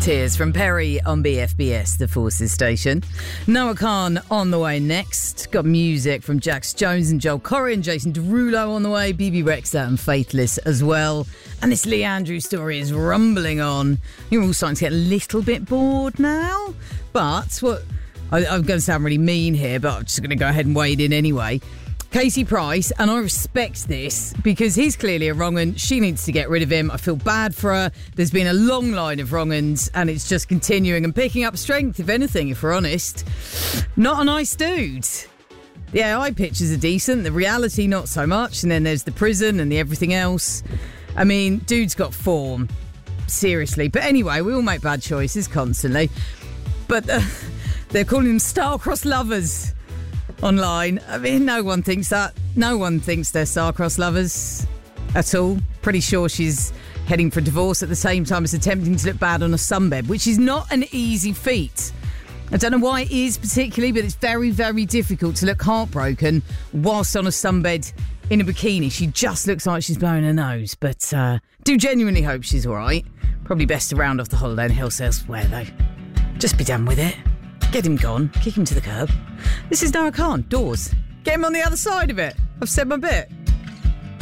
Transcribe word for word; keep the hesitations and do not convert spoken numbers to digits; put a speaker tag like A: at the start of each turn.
A: Tears from Perry on B F B S, the Forces station. Noah Khan on the way next. Got music from Jax Jones and Joel Corry and Jason Derulo on the way. B B Rexha and Faithless as well. And this Lee Andrews story is rumbling on. You're all starting to get a little bit bored now. But what I, I'm going to sound really mean here, but I'm just going to go ahead and wade in anyway. Casey Price, and I respect this because he's clearly a wrong un. She needs to get rid of him. I feel bad for her. There's been a long line of wrong uns and it's just continuing and picking up strength, if anything, if we're honest. Not a nice dude. The A I pictures are decent, the reality not so much, and then there's the prison and the everything else. I mean, dude's got form. Seriously. But anyway, we all make bad choices constantly. But uh, they're calling them star-crossed lovers online. I mean, no one thinks that. No one thinks they're star-crossed lovers at all. Pretty sure she's heading for divorce at the same time as attempting to look bad on a sunbed, which is not an easy feat. I don't know why it is particularly, but it's very, very difficult to look heartbroken whilst on a sunbed in a bikini. She just looks like she's blowing her nose, but uh, do genuinely hope she's all right. Probably best to round off the holiday and health elsewhere, though. Just be done with it. Get him gone. Kick him to the curb. This is Noah Khan. Doors. Get him on the other side of it. I've said my bit.